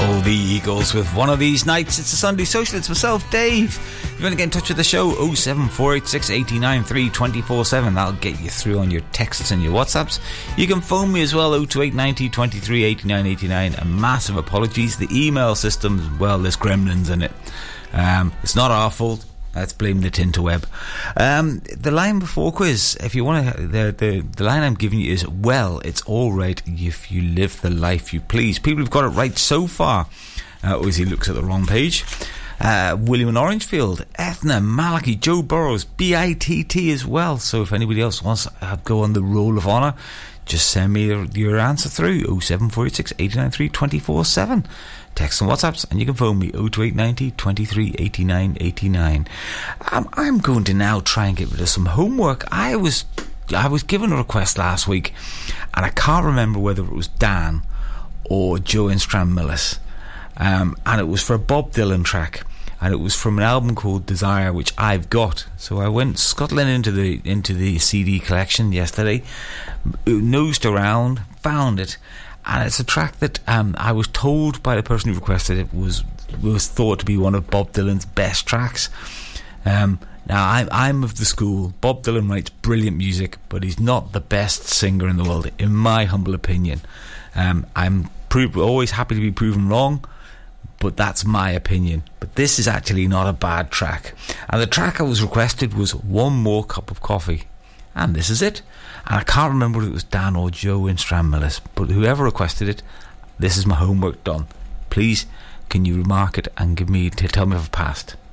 Oh, the Eagles with One of These Nights. It's a Sunday Social. It's myself, Dave. If you want to get in touch with the show, 07486 893 247. That'll get you through on your texts and your WhatsApps. You can phone me as well, 02890 23 89 89. And massive apologies. The email system, well, there's gremlins in it. It's not our fault. Let's blame the Tinterweb. The line before quiz, if you want to, the line I'm giving you is, well, it's all right if you live the life you please. People have got it right so far. As he looks at the wrong page. William in Orangefield, Ethna, Malachi, Joe Burrows, BITT as well. So if anybody else wants to go on the roll of honour, just send me your answer through 07486 893 247. Text and WhatsApps, and you can phone me 02890 23 89 89. I'm going to now try and get rid of some homework. I was given a request last week, and I can't remember whether it was Dan or Joe in Stranmillis, and it was for a Bob Dylan track, and it was from an album called Desire, which I've got. So I went scuttling into the CD collection yesterday, nosed around, found it. And it's a track that I was told by the person who requested it was thought to be one of Bob Dylan's best tracks. Now, I'm of the school. Bob Dylan writes brilliant music, but he's not the best singer in the world, in my humble opinion. I'm always happy to be proven wrong, but that's my opinion. But this is actually not a bad track. And the track I was requested was One More Cup of Coffee. And this is it. And I can't remember if it was Dan or Joe in Stranmillis, but whoever requested it, this is my homework done. Please, can you remark it and tell me if I've passed?